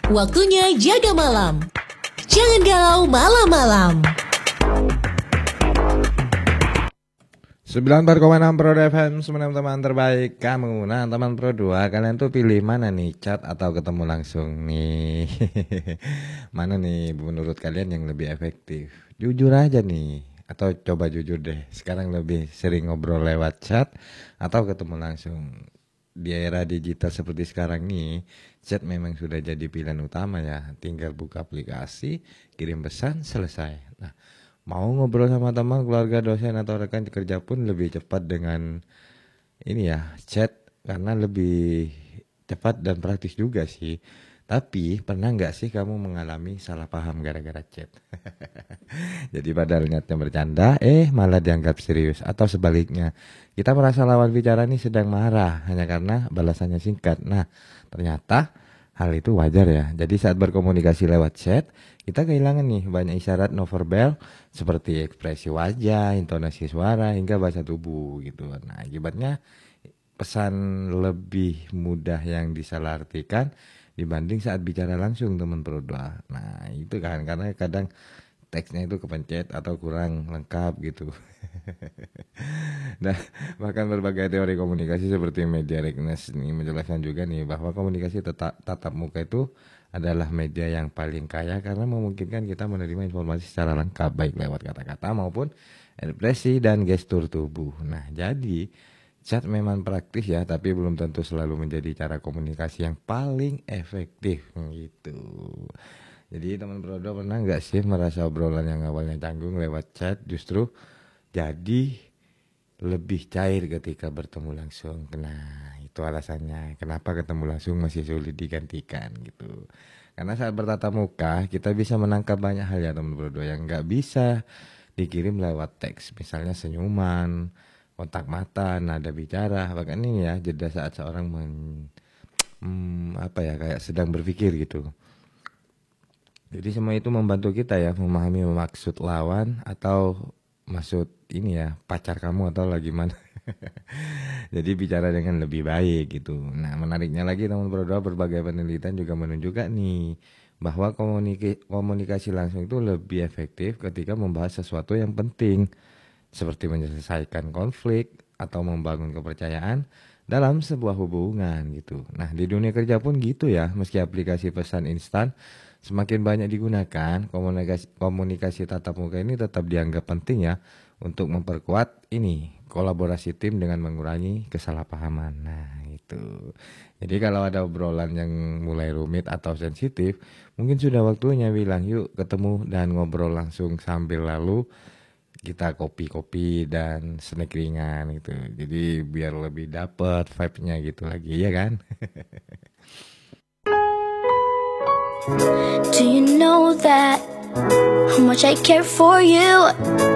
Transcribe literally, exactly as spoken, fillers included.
Waktunya jaga malam. Jangan galau malam-malam. sembilan puluh empat koma enam Pro F M, sembilan teman terbaik kamu. Nah teman Pro dua, kalian tuh pilih mana nih, chat atau ketemu langsung nih? Mana nih menurut kalian yang lebih efektif? Jujur aja nih, atau coba jujur deh, sekarang lebih sering ngobrol lewat chat atau ketemu langsung? Di era digital seperti sekarang nih, chat memang sudah jadi pilihan utama ya. Tinggal buka aplikasi, kirim pesan, selesai. Nah, mau ngobrol sama teman, keluarga, dosen, atau rekan kerja pun lebih cepat dengan ini ya, chat, karena lebih cepat dan praktis juga sih. Tapi pernah nggak sih kamu mengalami salah paham gara-gara chat? Jadi padahal niatnya bercanda, eh malah dianggap serius. Atau sebaliknya, kita merasa lawan bicara ini sedang marah hanya karena balasannya singkat. Nah, ternyata hal itu wajar ya. Jadi saat berkomunikasi lewat chat, kita kehilangan nih banyak isyarat nonverbal seperti ekspresi wajah, intonasi suara, hingga bahasa tubuh gitu. Nah, akibatnya pesan lebih mudah yang disalahartikan dibanding saat bicara langsung teman berdua. Nah, itu kan karena kadang teksnya itu kepencet atau kurang lengkap gitu. Nah, bahkan berbagai teori komunikasi seperti media Reckness ini menjelaskan juga nih bahwa komunikasi tetap tatap muka itu adalah media yang paling kaya karena memungkinkan kita menerima informasi secara lengkap baik lewat kata-kata maupun ekspresi dan gestur tubuh. Nah, jadi chat memang praktis ya, tapi belum tentu selalu menjadi cara komunikasi yang paling efektif gitu. Jadi teman berdua pernah nggak sih merasa obrolan yang awalnya canggung lewat chat justru jadi lebih cair ketika bertemu langsung? Nah, itu alasannya kenapa ketemu langsung masih sulit digantikan gitu. Karena saat bertatap muka kita bisa menangkap banyak hal ya teman berdua yang nggak bisa dikirim lewat teks. Misalnya senyuman, kontak mata, nada bicara, bahkan ini ya jeda saat seorang men, hmm, apa ya kayak sedang berpikir gitu. Jadi semua itu membantu kita ya memahami maksud lawan atau maksud ini ya pacar kamu atau lagi mana. Jadi bicara dengan lebih baik gitu. Nah menariknya lagi teman berdua, berbagai penelitian juga menunjukkan nih bahwa komunikasi, komunikasi langsung itu lebih efektif ketika membahas sesuatu yang penting seperti menyelesaikan konflik atau membangun kepercayaan dalam sebuah hubungan gitu. Nah di dunia kerja pun gitu ya, meski aplikasi pesan instan semakin banyak digunakan, komunikasi, komunikasi tatap muka ini tetap dianggap penting ya untuk memperkuat ini kolaborasi tim dengan mengurangi kesalahpahaman. Nah itu. Jadi kalau ada obrolan yang mulai rumit atau sensitif, mungkin sudah waktunya bilang yuk ketemu dan ngobrol langsung sambil lalu kita kopi-kopi dan snack ringan gitu. Jadi biar lebih dapet vibe-nya gitu lagi ya kan. Do you know that how much I care for you?